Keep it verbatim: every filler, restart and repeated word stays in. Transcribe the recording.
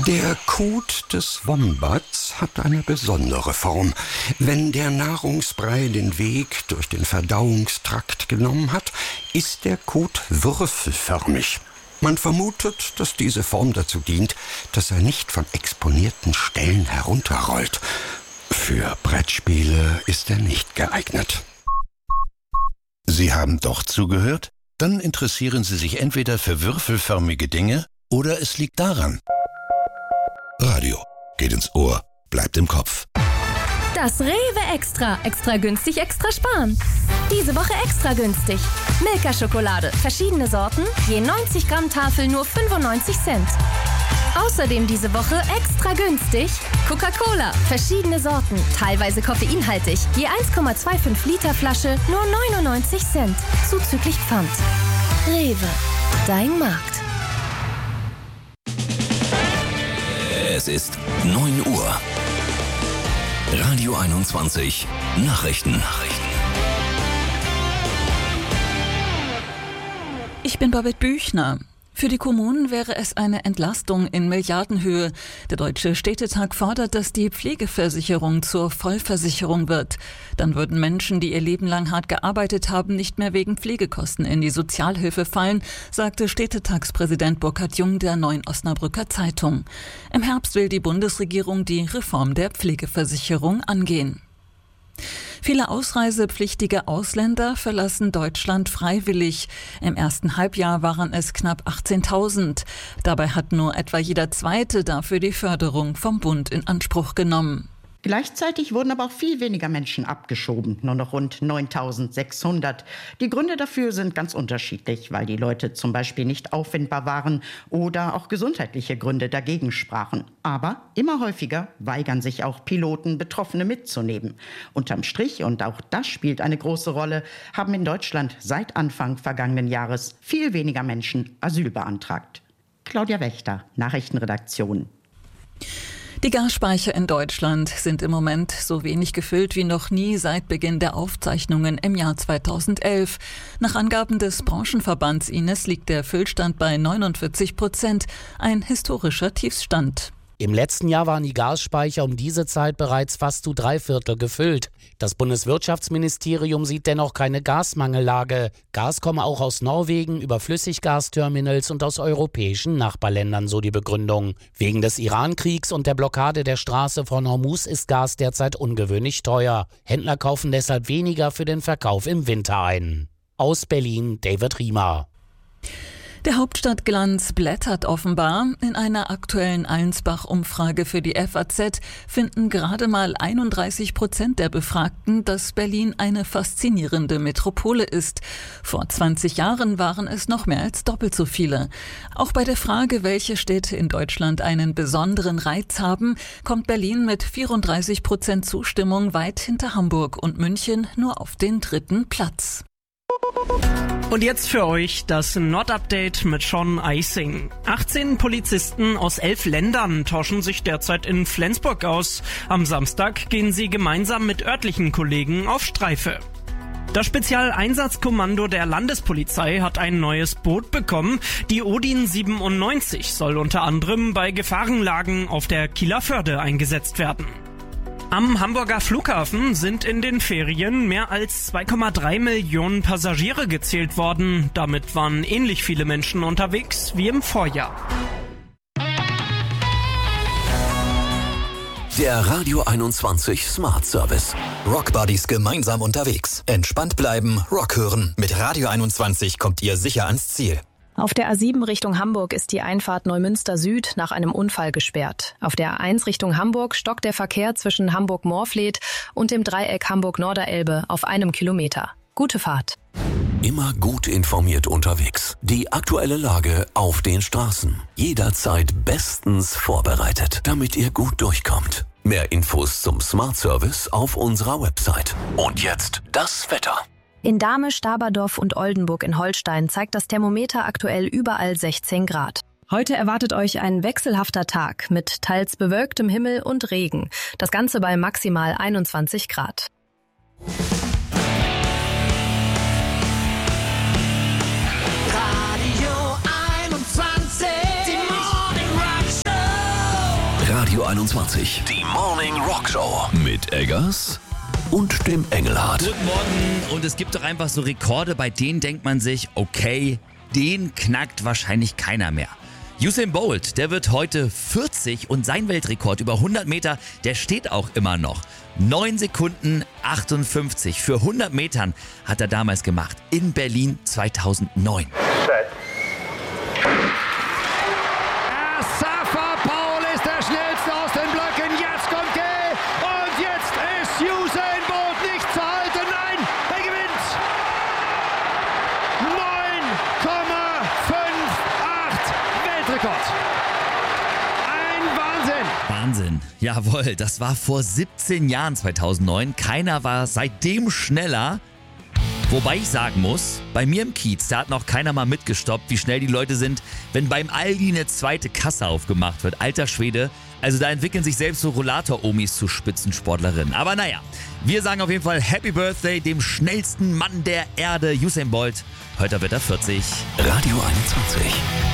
Der Kot des Wombats hat eine besondere Form. Wenn der Nahrungsbrei den Weg durch den Verdauungstrakt genommen hat, ist der Kot würfelförmig. Man vermutet, dass diese Form dazu dient, dass er nicht von exponierten Stellen herunterrollt. Für Brettspiele ist er nicht geeignet. Sie haben doch zugehört? Dann interessieren Sie sich entweder für würfelförmige Dinge oder es liegt daran. Radio geht ins Ohr, bleibt im Kopf. Das Rewe Extra. Extra günstig, extra sparen. Diese Woche extra günstig. Milka-Schokolade, verschiedene Sorten, je neunzig Gramm Tafel nur fünfundneunzig Cent. Außerdem diese Woche extra günstig Coca-Cola, verschiedene Sorten, teilweise koffeinhaltig, je eins Komma fünfundzwanzig Liter Flasche nur neunundneunzig Cent, zuzüglich Pfand. Rewe, dein Markt. Es ist neun Uhr. Radio einundzwanzig Nachrichten. Nachrichten. Ich bin Babette Büchner. Für die Kommunen wäre es eine Entlastung in Milliardenhöhe. Der Deutsche Städtetag fordert, dass die Pflegeversicherung zur Vollversicherung wird. Dann würden Menschen, die ihr Leben lang hart gearbeitet haben, nicht mehr wegen Pflegekosten in die Sozialhilfe fallen, sagte Städtetagspräsident Burkhard Jung der Neuen Osnabrücker Zeitung. Im Herbst will die Bundesregierung die Reform der Pflegeversicherung angehen. Viele ausreisepflichtige Ausländer verlassen Deutschland freiwillig. Im ersten Halbjahr waren es knapp achtzehntausend. Dabei hat nur etwa jeder Zweite dafür die Förderung vom Bund in Anspruch genommen. Gleichzeitig wurden aber auch viel weniger Menschen abgeschoben, nur noch rund neuntausendsechshundert. Die Gründe dafür sind ganz unterschiedlich, weil die Leute zum Beispiel nicht auffindbar waren oder auch gesundheitliche Gründe dagegen sprachen. Aber immer häufiger weigern sich auch Piloten, Betroffene mitzunehmen. Unterm Strich, und auch das spielt eine große Rolle, haben in Deutschland seit Anfang vergangenen Jahres viel weniger Menschen Asyl beantragt. Claudia Wächter, Nachrichtenredaktion. Die Gasspeicher in Deutschland sind im Moment so wenig gefüllt wie noch nie seit Beginn der Aufzeichnungen im Jahr zweitausendelf. Nach Angaben des Branchenverbands I N E S liegt der Füllstand bei neunundvierzig Prozent, ein historischer Tiefstand. Im letzten Jahr waren die Gasspeicher um diese Zeit bereits fast zu drei Viertel gefüllt. Das Bundeswirtschaftsministerium sieht dennoch keine Gasmangellage. Gas komme auch aus Norwegen über Flüssiggasterminals und aus europäischen Nachbarländern, so die Begründung. Wegen des Iran-Kriegs und der Blockade der Straße von Hormuz ist Gas derzeit ungewöhnlich teuer. Händler kaufen deshalb weniger für den Verkauf im Winter ein. Aus Berlin, David Riemer. Der Hauptstadtglanz blättert offenbar. In einer aktuellen Allensbach-Umfrage für die F A Z finden gerade mal einunddreißig Prozent der Befragten, dass Berlin eine faszinierende Metropole ist. Vor zwanzig Jahren waren es noch mehr als doppelt so viele. Auch bei der Frage, welche Städte in Deutschland einen besonderen Reiz haben, kommt Berlin mit vierunddreißig Prozent Zustimmung weit hinter Hamburg und München nur auf den dritten Platz. Und jetzt für euch das Nord-Update mit Sean Eising. achtzehn Polizisten aus elf Ländern tauschen sich derzeit in Flensburg aus. Am Samstag gehen sie gemeinsam mit örtlichen Kollegen auf Streife. Das Spezialeinsatzkommando der Landespolizei hat ein neues Boot bekommen. Die Odin siebenundneunzig soll unter anderem bei Gefahrenlagen auf der Kieler Förde eingesetzt werden. Am Hamburger Flughafen sind in den Ferien mehr als zwei Komma drei Millionen Passagiere gezählt worden. Damit waren ähnlich viele Menschen unterwegs wie im Vorjahr. Der Radio einundzwanzig Smart Service. Rockbuddies gemeinsam unterwegs. Entspannt bleiben, Rock hören. Mit Radio einundzwanzig kommt ihr sicher ans Ziel. Auf der A sieben Richtung Hamburg ist die Einfahrt Neumünster Süd nach einem Unfall gesperrt. Auf der A eins Richtung Hamburg stockt der Verkehr zwischen Hamburg-Morfleet und dem Dreieck Hamburg-Norderelbe auf einem Kilometer. Gute Fahrt. Immer gut informiert unterwegs. Die aktuelle Lage auf den Straßen. Jederzeit bestens vorbereitet, damit ihr gut durchkommt. Mehr Infos zum Smart Service auf unserer Website. Und jetzt das Wetter. In Dahme, Staberdorf und Oldenburg in Holstein zeigt das Thermometer aktuell überall sechzehn Grad. Heute erwartet euch ein wechselhafter Tag mit teils bewölktem Himmel und Regen. Das Ganze bei maximal einundzwanzig Grad. Radio einundzwanzig, die Morning Rock Show. Radio einundzwanzig. Die Morning Rock Show mit Eggers und dem Engelhardt. Guten Morgen. Und es gibt doch einfach so Rekorde, bei denen denkt man sich, okay, den knackt wahrscheinlich keiner mehr. Usain Bolt, der wird heute vierzig und sein Weltrekord über hundert Meter, der steht auch immer noch. neun Sekunden achtundfünfzig für hundert Metern hat er damals gemacht in Berlin zweitausendneun. Asafa Paul ist der schnellste aus den Blöcken. Jetzt kommt Gay und jetzt ist Usain Bolt nicht zu halten. Nein, er gewinnt. neun Komma fünfundachtzig Weltrekord. Ein Wahnsinn. Wahnsinn. Jawohl, das war vor siebzehn Jahren zweitausendneun. Keiner war seitdem schneller. Wobei ich sagen muss, bei mir im Kiez, da hat noch keiner mal mitgestoppt, wie schnell die Leute sind, wenn beim Aldi eine zweite Kasse aufgemacht wird. Alter Schwede, also da entwickeln sich selbst so Rollator-Omis zu Spitzensportlerinnen. Aber naja, wir sagen auf jeden Fall Happy Birthday dem schnellsten Mann der Erde, Usain Bolt. Heute wird er vierzig. Radio einundzwanzig.